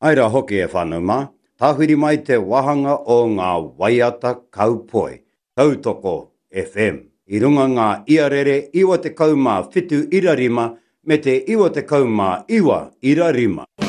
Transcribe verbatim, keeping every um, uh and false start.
Aira hoki e whanuma, tāwhiri mai te wahanga o ngā Waiata Kaupoi, Tautoko F M. I runga ngā iarere iwa te kaumā whitu irarima me te iwa te kaumā iwa irarima.